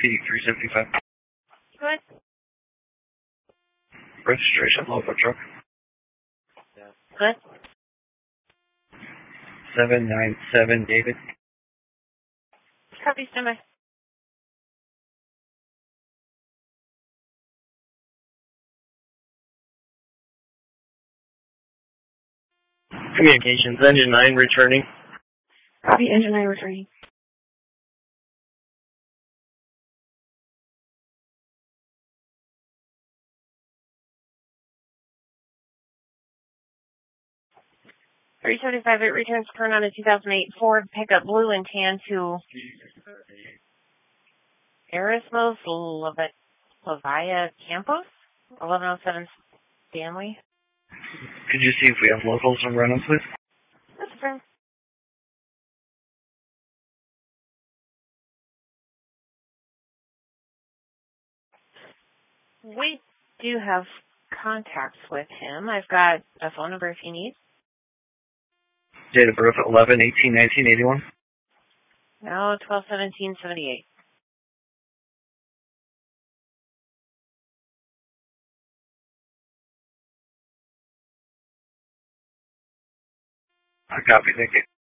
PD 375. Good. Registration, local truck. Good. 797 David. Copy, stand by. Communications, engine 9 returning. Copy, engine 9 returning. $375, it returns current on a 2008 Ford pickup blue and tan to Erasmus Lavia Campos, 1107 Stanley. Could you see if we have locals in Reynolds, please? That's fine. We do have contacts with him. I've got a phone number if you need. Date of birth 11/18/1981. No, 12/17/78. I copy, thank you.